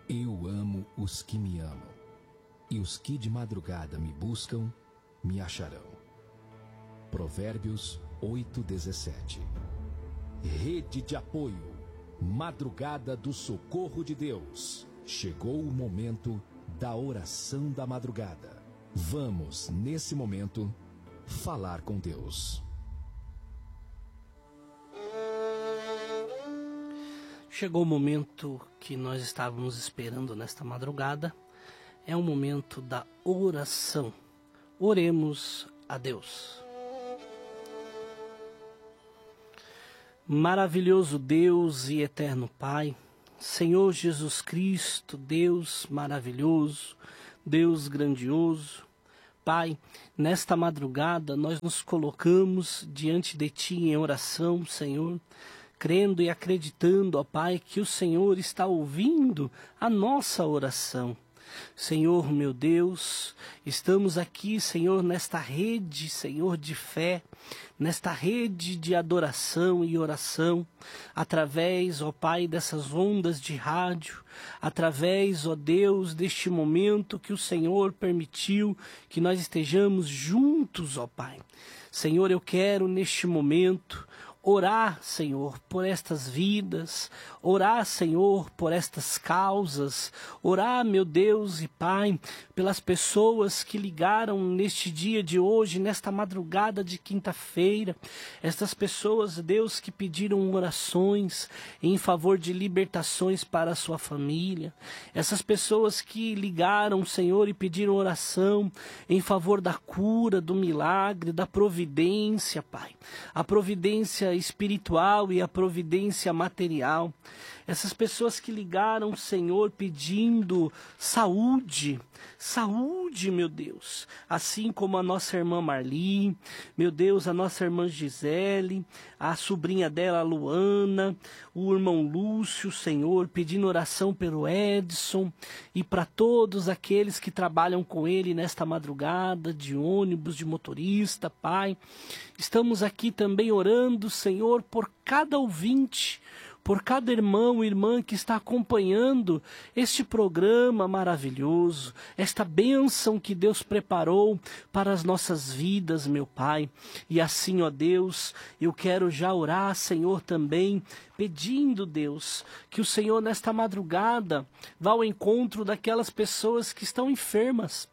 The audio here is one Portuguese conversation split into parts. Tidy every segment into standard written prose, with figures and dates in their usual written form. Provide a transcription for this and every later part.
Eu amo os que me amam, e os que de madrugada me buscam, me acharão. Provérbios 8:17. Rede de apoio, madrugada do socorro de Deus. Chegou o momento da oração da madrugada. Vamos, nesse momento, falar com Deus. Chegou o momento que nós estávamos esperando nesta madrugada. É o momento da oração. Oremos a Deus. Maravilhoso Deus e eterno Pai, Senhor Jesus Cristo, Deus maravilhoso, Deus grandioso, Pai, nesta madrugada nós nos colocamos diante de Ti em oração, Senhor, crendo e acreditando, ó Pai, que o Senhor está ouvindo a nossa oração. Senhor, meu Deus, estamos aqui, Senhor, nesta rede, Senhor, de fé, nesta rede de adoração e oração, através, ó Pai, dessas ondas de rádio, através, ó Deus, deste momento que o Senhor permitiu que nós estejamos juntos, ó Pai. Senhor, eu quero neste momento orar, Senhor, por estas vidas, orar, Senhor, por estas causas, orar, meu Deus e Pai, pelas pessoas que ligaram neste dia de hoje, nesta madrugada de quinta-feira, estas pessoas, Deus, que pediram orações em favor de libertações para a sua família, essas pessoas que ligaram, Senhor, e pediram oração em favor da cura, do milagre, da providência, Pai, a providência espiritual e a providência material. Essas pessoas que ligaram, Senhor, pedindo saúde, meu Deus, assim como a nossa irmã Marli, meu Deus, a nossa irmã Gisele, a sobrinha dela, a Luana, o irmão Lúcio, Senhor, pedindo oração pelo Edson e para todos aqueles que trabalham com ele nesta madrugada, de ônibus, de motorista, Pai. Estamos aqui também orando, Senhor, por cada ouvinte, por cada irmão e irmã que está acompanhando este programa maravilhoso, esta bênção que Deus preparou para as nossas vidas, meu Pai. E assim, ó Deus, eu quero já orar, Senhor, também, pedindo, Deus, que o Senhor nesta madrugada vá ao encontro daquelas pessoas que estão enfermas,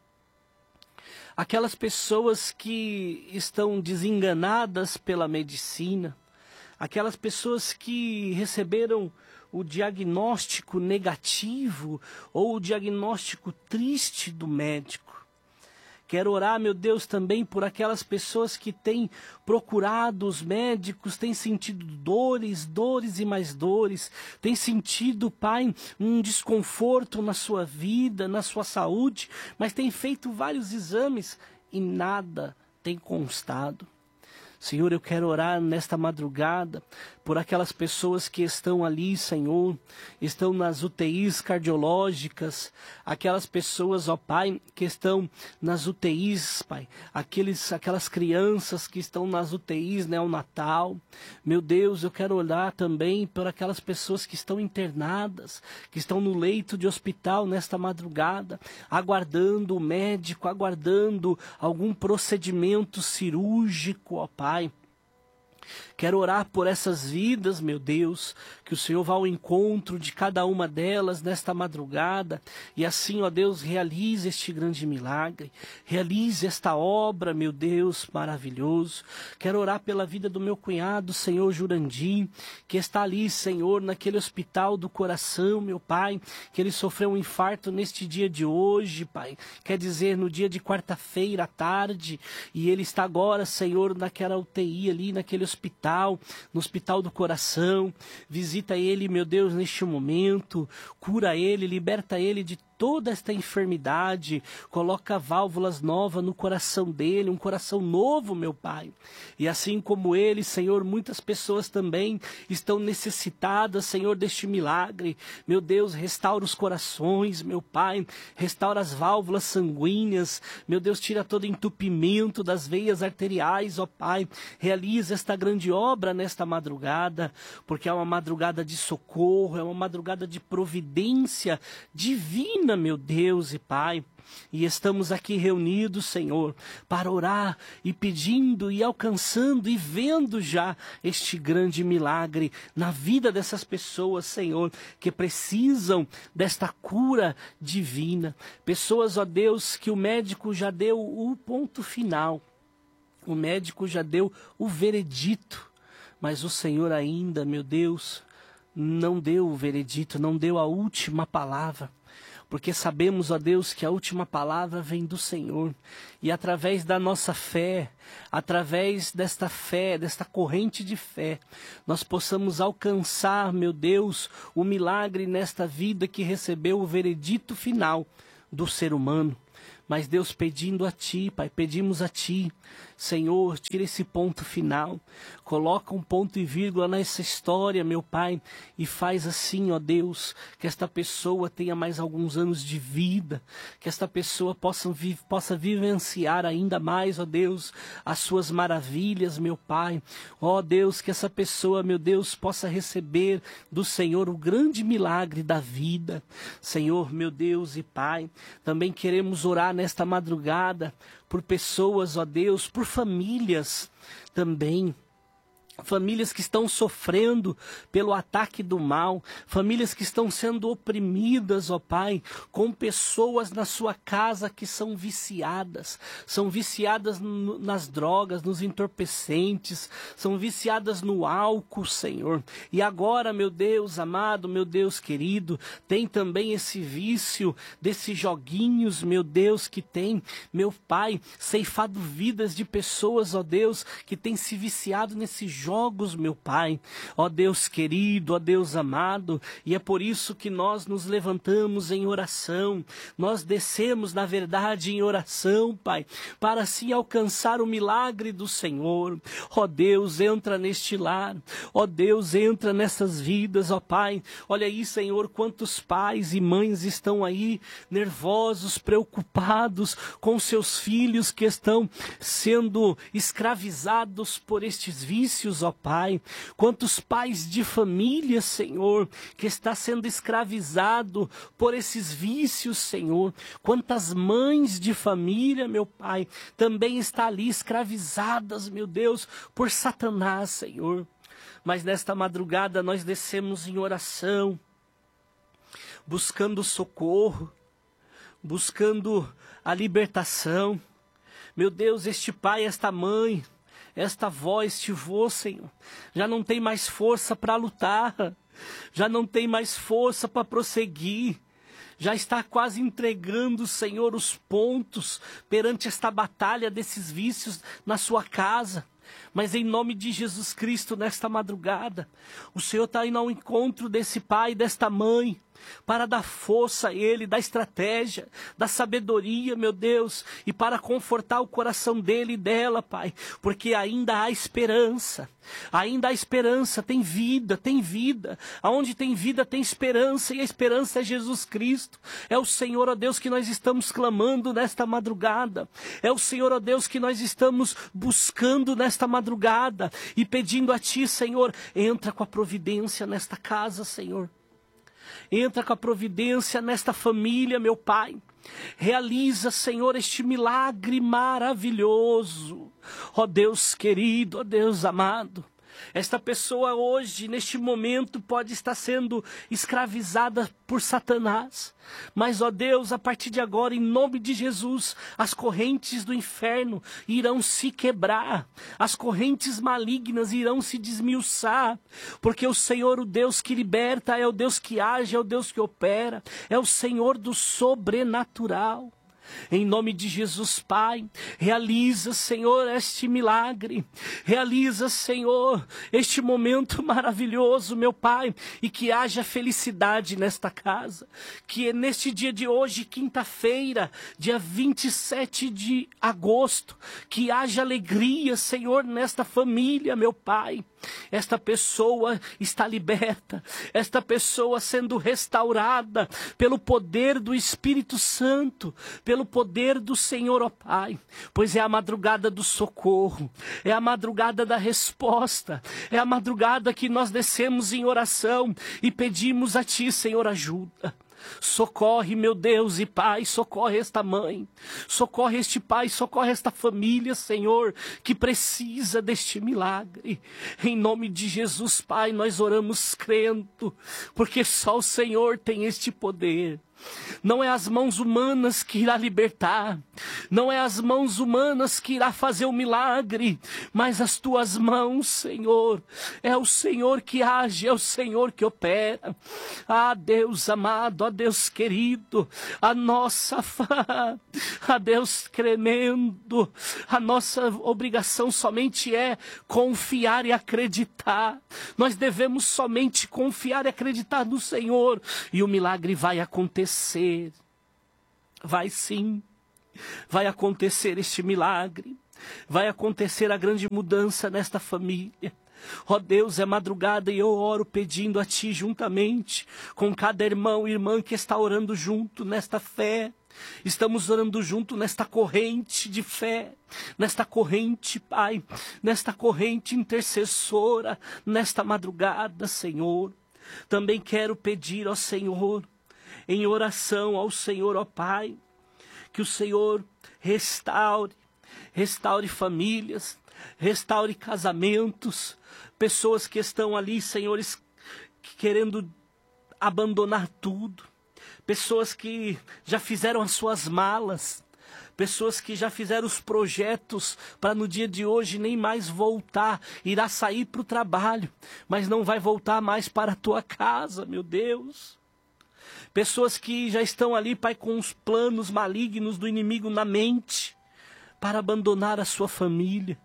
aquelas pessoas que estão desenganadas pela medicina, aquelas pessoas que receberam o diagnóstico negativo ou o diagnóstico triste do médico. Quero orar, meu Deus, também por aquelas pessoas que têm procurado os médicos, têm sentido dores e mais dores, têm sentido, Pai, um desconforto na sua vida, na sua saúde, mas têm feito vários exames e nada tem constado. Senhor, eu quero orar nesta madrugada por aquelas pessoas que estão ali, Senhor, estão nas UTIs cardiológicas, aquelas pessoas, ó Pai, que estão nas UTIs, Pai, aquelas crianças que estão nas UTIs neonatal. Meu Deus, eu quero orar também por aquelas pessoas que estão internadas, que estão no leito de hospital nesta madrugada, aguardando o médico, aguardando algum procedimento cirúrgico, ó Pai. Quero orar por essas vidas, meu Deus, que o Senhor vá ao encontro de cada uma delas nesta madrugada e assim, ó Deus, realize este grande milagre, realize esta obra, meu Deus, maravilhoso. Quero orar pela vida do meu cunhado, Senhor Jurandir, que está ali, Senhor, naquele hospital do coração, meu Pai, que ele sofreu um infarto neste dia de hoje, Pai, quer dizer, no dia de quarta-feira à tarde, e ele está agora, Senhor, naquela UTI ali, naquele hospital, no hospital do coração. Visita ele, meu Deus, neste momento, cura ele, liberta ele de toda esta enfermidade, coloca válvulas novas no coração dele, um coração novo, meu Pai. E assim como ele, Senhor, muitas pessoas também estão necessitadas, Senhor, deste milagre. Meu Deus, restaura os corações, meu Pai, restaura as válvulas sanguíneas, meu Deus, tira todo entupimento das veias arteriais, ó Pai. Realiza esta grande obra nesta madrugada, porque é uma madrugada de socorro, é uma madrugada de providência divina, meu Deus e Pai. E estamos aqui reunidos, Senhor, para orar e pedindo e alcançando e vendo já este grande milagre na vida dessas pessoas, Senhor, que precisam desta cura divina. Pessoas, ó Deus, que o médico já deu o ponto final, o médico já deu o veredito, mas o Senhor ainda, meu Deus, não deu o veredito, não deu a última palavra. Porque sabemos, ó Deus, que a última palavra vem do Senhor. E através da nossa fé, através desta fé, desta corrente de fé, nós possamos alcançar, meu Deus, o milagre nesta vida que recebeu o veredito final do ser humano. Mas Deus, pedindo a Ti, Pai, pedimos a Ti, Senhor, tira esse ponto final, coloca um ponto e vírgula nessa história, meu Pai, e faz assim, ó Deus, que esta pessoa tenha mais alguns anos de vida, que esta pessoa possa vivenciar ainda mais, ó Deus, as suas maravilhas, meu Pai. Ó Deus, que essa pessoa, meu Deus, possa receber do Senhor o grande milagre da vida. Senhor, meu Deus e Pai, também queremos orar nesta madrugada por pessoas, ó Deus, por famílias também. Famílias que estão sofrendo pelo ataque do mal, famílias que estão sendo oprimidas, ó Pai, com pessoas na sua casa que são viciadas nas drogas, nos entorpecentes, são viciadas no álcool, Senhor. E agora, meu Deus amado, meu Deus querido, tem também esse vício desses joguinhos, meu Deus, que tem, meu Pai, ceifado vidas de pessoas, ó Deus, que tem se viciado nesses jogos, meu Pai, ó Deus querido, ó Deus amado, e é por isso que nós nos levantamos em oração, nós descemos, na verdade, em oração, Pai, para assim alcançar o milagre do Senhor. Ó Deus, entra neste lar, ó Deus, entra nessas vidas, ó Pai. Olha aí, Senhor, quantos pais e mães estão aí nervosos, preocupados com seus filhos que estão sendo escravizados por estes vícios, ó Pai. Quantos pais de família, Senhor, que está sendo escravizado por esses vícios, Senhor. Quantas mães de família, meu Pai, também está ali escravizadas, meu Deus, por Satanás, Senhor. Mas nesta madrugada nós descemos em oração, buscando socorro, buscando a libertação. Meu Deus, este pai, esta mãe, esta avó, este vô, Senhor, já não tem mais força para lutar, já não tem mais força para prosseguir, já está quase entregando, Senhor, os pontos perante esta batalha desses vícios na sua casa. Mas em nome de Jesus Cristo, nesta madrugada, o Senhor está indo ao encontro desse pai, desta mãe, para dar força a ele, dar estratégia, dar sabedoria, meu Deus, e para confortar o coração dele e dela, Pai, porque ainda há esperança, tem vida, aonde tem vida tem esperança, e a esperança é Jesus Cristo, é o Senhor, ó Deus, que nós estamos clamando nesta madrugada, é o Senhor, ó Deus, que nós estamos buscando nesta madrugada, e pedindo a Ti, Senhor, entra com a providência nesta casa, Senhor. Entra com a providência nesta família, meu Pai. Realiza, Senhor, este milagre maravilhoso. Ó Deus querido, ó Deus amado. Esta pessoa hoje, neste momento, pode estar sendo escravizada por Satanás. Mas, ó Deus, a partir de agora, em nome de Jesus, as correntes do inferno irão se quebrar. As correntes malignas irão se desmiuçar. Porque o Senhor, o Deus que liberta, é o Deus que age, é o Deus que opera. É o Senhor do sobrenatural. Em nome de Jesus, Pai, realiza, Senhor, este milagre. Realiza, Senhor, este momento maravilhoso, meu Pai, e que haja felicidade nesta casa. Que neste dia de hoje, quinta-feira, dia 27 de agosto, que haja alegria, Senhor, nesta família, meu Pai. Esta pessoa está liberta, esta pessoa sendo restaurada pelo poder do Espírito Santo, pelo poder do Senhor, ó Pai, pois é a madrugada do socorro, é a madrugada da resposta, é a madrugada que nós descemos em oração e pedimos a Ti, Senhor, ajuda. Socorre, meu Deus e Pai, socorre esta mãe, socorre este pai, socorre esta família, Senhor, que precisa deste milagre. Em nome de Jesus, Pai, nós oramos crendo, porque só o Senhor tem este poder. Não é as mãos humanas que irá libertar, não é as mãos humanas que irá fazer o milagre, mas as tuas mãos, Senhor. É o Senhor que age, é o Senhor que opera. Ah, Deus amado, ah, Deus querido, a nossa a Deus tremendo, a nossa obrigação somente é confiar e acreditar. Nós devemos somente confiar e acreditar no Senhor, e o milagre vai acontecer. Vai sim, vai acontecer este milagre, vai acontecer a grande mudança nesta família. Ó Deus, é madrugada e eu oro pedindo a Ti juntamente com cada irmão e irmã que está orando junto nesta fé. Estamos orando junto nesta corrente de fé, nesta corrente, Pai, nesta corrente intercessora, nesta madrugada, Senhor. Também quero pedir ao Senhor, em oração ao Senhor, ó Pai, que o Senhor restaure famílias, restaure casamentos, pessoas que estão ali, senhores, querendo abandonar tudo, pessoas que já fizeram as suas malas, pessoas que já fizeram os projetos para no dia de hoje nem mais voltar, irá sair para o trabalho, mas não vai voltar mais para a tua casa, meu Deus. Pessoas que já estão ali, Pai, com os planos malignos do inimigo na mente, para abandonar a sua família.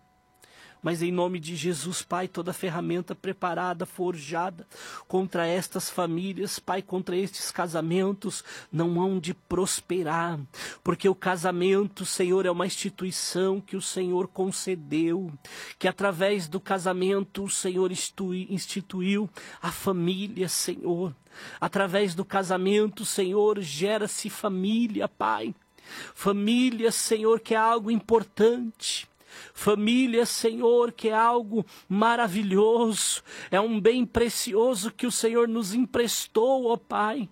Mas em nome de Jesus, Pai, toda ferramenta preparada, forjada contra estas famílias, Pai, contra estes casamentos, não hão de prosperar. Porque o casamento, Senhor, é uma instituição que o Senhor concedeu. Que através do casamento o Senhor instituiu a família, Senhor. Através do casamento, Senhor, gera-se família, Pai. Família, Senhor, que é algo importante. Família, Senhor, que é algo maravilhoso, é um bem precioso que o Senhor nos emprestou, ó Pai.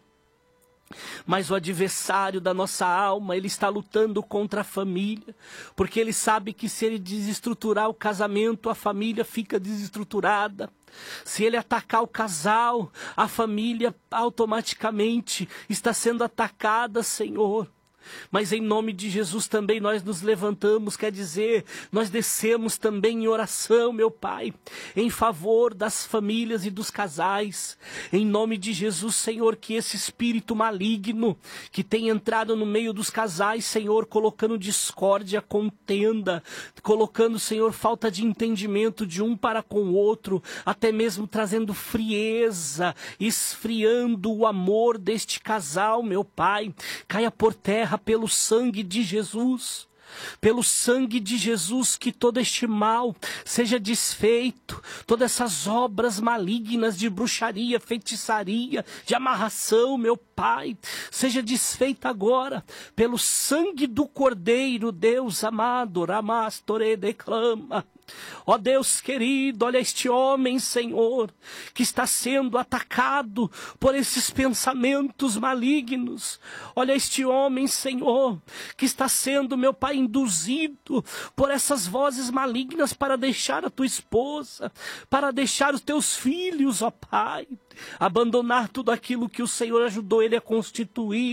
Mas o adversário da nossa alma, ele está lutando contra a família, porque ele sabe que se ele desestruturar o casamento, a família fica desestruturada. Se ele atacar o casal, a família automaticamente está sendo atacada, Senhor. Mas em nome de Jesus também nós nos levantamos, quer dizer, nós descemos também em oração, meu Pai, em favor das famílias e dos casais. Em nome de Jesus, Senhor, que esse espírito maligno que tem entrado no meio dos casais, Senhor, colocando discórdia, contenda, colocando, Senhor, falta de entendimento de um para com o outro, até mesmo trazendo frieza, esfriando o amor deste casal, meu Pai, caia por terra pelo sangue de Jesus. Pelo sangue de Jesus, que todo este mal seja desfeito, todas essas obras malignas de bruxaria, feitiçaria, de amarração, meu Pai, seja desfeita agora, pelo sangue do Cordeiro, Deus amado, Ramastore declama. Ó Deus querido, olha este homem, Senhor, que está sendo atacado por esses pensamentos malignos. Olha este homem, Senhor, que está sendo, meu Pai, induzido por essas vozes malignas para deixar a tua esposa, para deixar os teus filhos, ó Pai, abandonar tudo aquilo que o Senhor ajudou ele a constituir.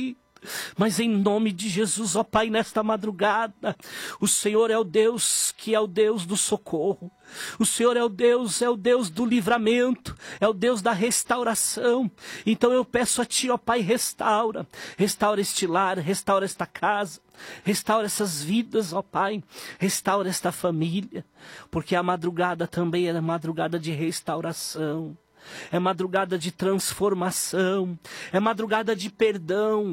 Mas em nome de Jesus, ó Pai, nesta madrugada, o Senhor é o Deus que é o Deus do socorro. O Senhor é o Deus do livramento, é o Deus da restauração. Então eu peço a Ti, ó Pai, restaura este lar, restaura esta casa, restaura essas vidas, ó Pai, restaura esta família, porque a madrugada também é madrugada de restauração. É madrugada de transformação, é madrugada de perdão,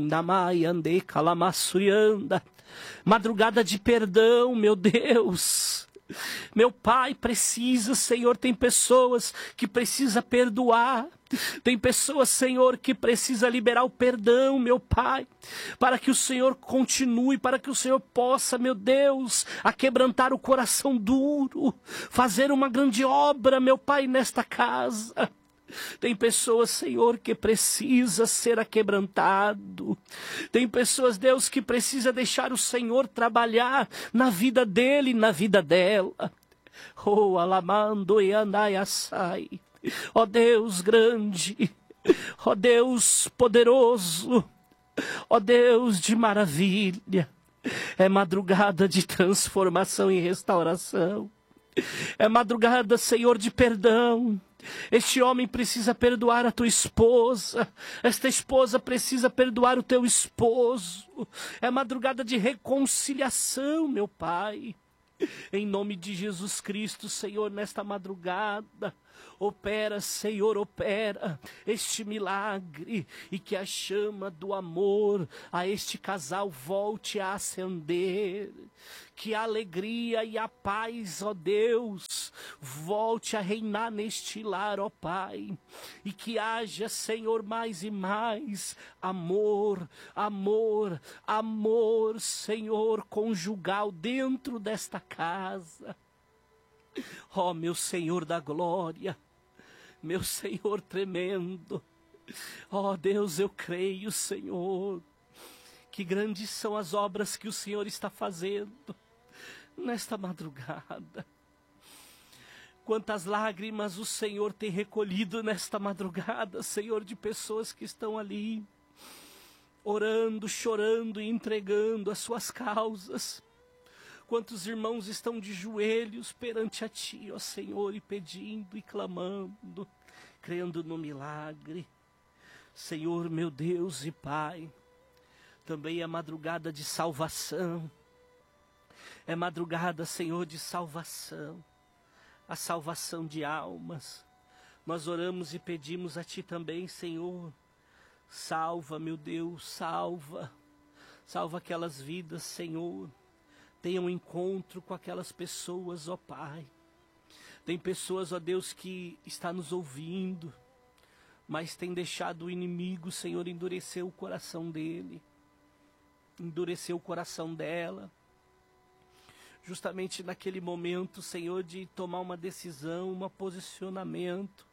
madrugada de perdão, meu Deus. Meu Pai, precisa, Senhor, tem pessoas que precisa perdoar, tem pessoas, Senhor, que precisa liberar o perdão, meu Pai, para que o Senhor continue, para que o Senhor possa, meu Deus, aquebrantar o coração duro, fazer uma grande obra, meu Pai, nesta casa. Tem pessoas, Senhor, que precisa ser aquebrantado. Tem pessoas, Deus, que precisa deixar o Senhor trabalhar na vida dele e na vida dela. Oh, alamando e andai assai. Ó Deus grande, ó Deus poderoso, ó Deus de maravilha. É madrugada de transformação e restauração. É madrugada, Senhor, de perdão. Este homem precisa perdoar a tua esposa. Esta esposa precisa perdoar o teu esposo. É madrugada de reconciliação, meu Pai. Em nome de Jesus Cristo, Senhor, nesta madrugada, opera, Senhor, opera este milagre e que a chama do amor a este casal volte a acender. Que a alegria e a paz, ó Deus, volte a reinar neste lar, ó Pai. E que haja, Senhor, mais e mais amor, amor, amor, Senhor, conjugal dentro desta casa. Ó meu Senhor da glória, meu Senhor tremendo, ó Deus, eu creio, Senhor, que grandes são as obras que o Senhor está fazendo nesta madrugada. Quantas lágrimas o Senhor tem recolhido nesta madrugada, Senhor, de pessoas que estão ali, orando, chorando e entregando as suas causas. Quantos irmãos estão de joelhos perante a Ti, ó Senhor, e pedindo e clamando, crendo no milagre. Senhor, meu Deus e Pai, também é madrugada de salvação. É madrugada, Senhor, de salvação. A salvação de almas. Nós oramos e pedimos a Ti também, Senhor. Salva, meu Deus, salva. Salva aquelas vidas, Senhor. Tenha um encontro com aquelas pessoas, ó Pai. Tem pessoas, ó Deus, que está nos ouvindo, mas tem deixado o inimigo, Senhor, endurecer o coração dele. Endurecer o coração dela. Justamente naquele momento, Senhor, de tomar uma decisão, um posicionamento,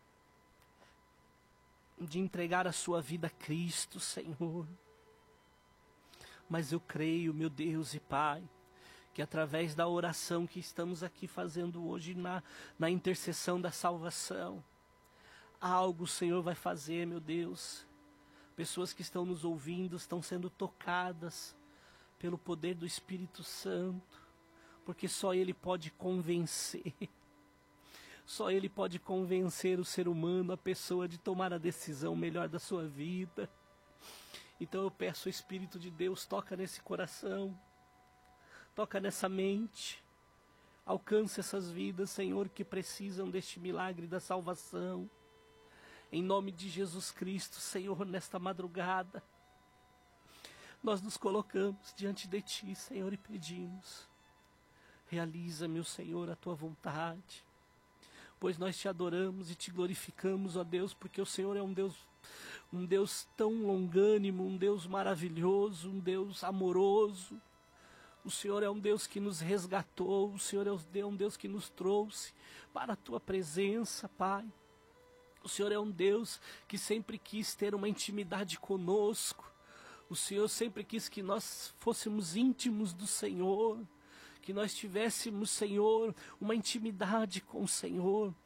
de entregar a sua vida a Cristo, Senhor. Mas eu creio, meu Deus e Pai, que através da oração que estamos aqui fazendo hoje na intercessão da salvação, algo o Senhor vai fazer, meu Deus. Pessoas que estão nos ouvindo estão sendo tocadas pelo poder do Espírito Santo, porque só Ele pode convencer. Só Ele pode convencer o ser humano, a pessoa, de tomar a decisão melhor da sua vida. Então eu peço, o Espírito de Deus, toca nesse coração, toca nessa mente, alcance essas vidas, Senhor, que precisam deste milagre da salvação. Em nome de Jesus Cristo, Senhor, nesta madrugada, nós nos colocamos diante de Ti, Senhor, e pedimos, realiza, meu Senhor, a Tua vontade, pois nós Te adoramos e Te glorificamos, ó Deus, porque o Senhor é um Deus tão longânimo, um Deus maravilhoso, um Deus amoroso. O Senhor é um Deus que nos resgatou, o Senhor é um Deus que nos trouxe para a Tua presença, Pai. O Senhor é um Deus que sempre quis ter uma intimidade conosco. O Senhor sempre quis que nós fôssemos íntimos do Senhor, que nós tivéssemos, Senhor, uma intimidade com o Senhor.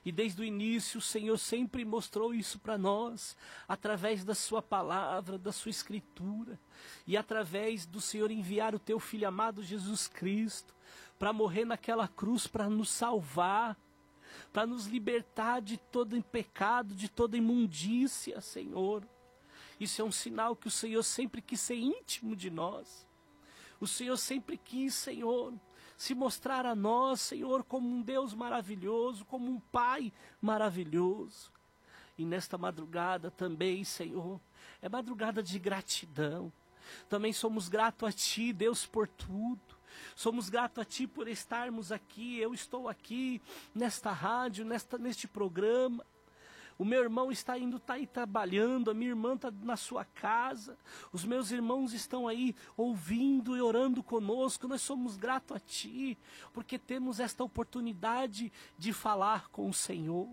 E desde o início o Senhor sempre mostrou isso para nós, através da sua palavra, da sua escritura, e através do Senhor enviar o teu Filho amado Jesus Cristo, para morrer naquela cruz, para nos salvar, para nos libertar de todo pecado, de toda imundícia, Senhor. Isso é um sinal que o Senhor sempre quis ser íntimo de nós. O Senhor sempre quis, Senhor, se mostrar a nós, Senhor, como um Deus maravilhoso, como um Pai maravilhoso. E nesta madrugada também, Senhor, é madrugada de gratidão. Também somos gratos a Ti, Deus, por tudo. Somos gratos a Ti por estarmos aqui. Eu estou aqui nesta rádio, neste programa. O meu irmão está aí trabalhando, a minha irmã está na sua casa, os meus irmãos estão aí ouvindo e orando conosco. Nós somos gratos a Ti, porque temos esta oportunidade de falar com o Senhor.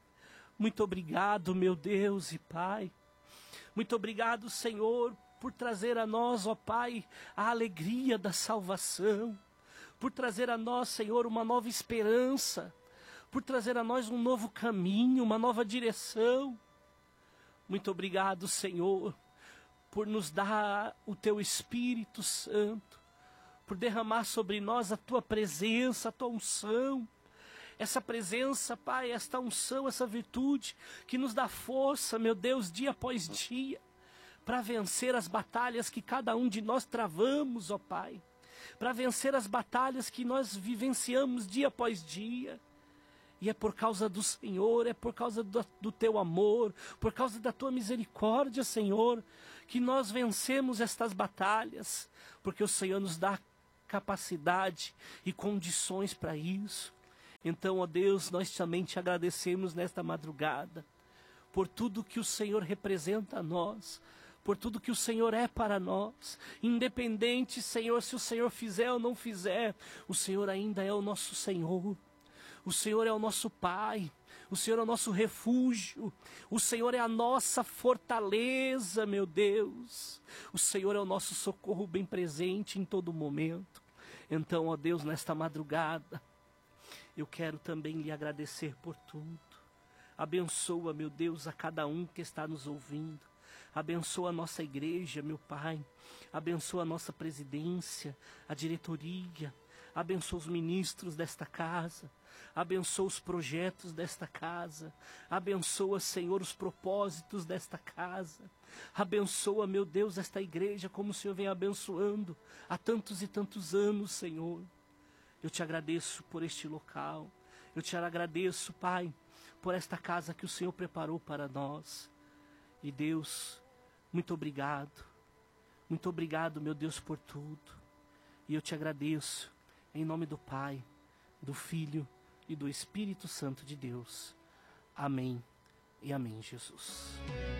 Muito obrigado, meu Deus e Pai. Muito obrigado, Senhor, por trazer a nós, ó Pai, a alegria da salvação, por trazer a nós, Senhor, uma nova esperança, por trazer a nós um novo caminho, uma nova direção. Muito obrigado, Senhor, por nos dar o Teu Espírito Santo, por derramar sobre nós a Tua presença, a Tua unção. Essa presença, Pai, esta unção, essa virtude que nos dá força, meu Deus, dia após dia, para vencer as batalhas que cada um de nós travamos, ó Pai, para vencer as batalhas que nós vivenciamos dia após dia. E é por causa do Senhor, é por causa do Teu amor, por causa da Tua misericórdia, Senhor, que nós vencemos estas batalhas, porque o Senhor nos dá capacidade e condições para isso. Então, ó Deus, nós também Te agradecemos nesta madrugada, por tudo que o Senhor representa a nós, por tudo que o Senhor é para nós. Independente, Senhor, se o Senhor fizer ou não fizer, o Senhor ainda é o nosso Senhor. O Senhor é o nosso Pai, o Senhor é o nosso refúgio, o Senhor é a nossa fortaleza, meu Deus. O Senhor é o nosso socorro bem presente em todo momento. Então, ó Deus, nesta madrugada, eu quero também lhe agradecer por tudo. Abençoa, meu Deus, a cada um que está nos ouvindo. Abençoa a nossa igreja, meu Pai. Abençoa a nossa presidência, a diretoria. Abençoa os ministros desta casa. Abençoa os projetos desta casa. Abençoa, Senhor, os propósitos desta casa. Abençoa, meu Deus, esta igreja como o Senhor vem abençoando há tantos e tantos anos, Senhor. Eu Te agradeço por este local. Eu Te agradeço, Pai, por esta casa que o Senhor preparou para nós. E Deus, muito obrigado. Muito obrigado, meu Deus, por tudo. E eu Te agradeço em nome do Pai, do Filho e do Espírito Santo de Deus. Amém e amém, Jesus.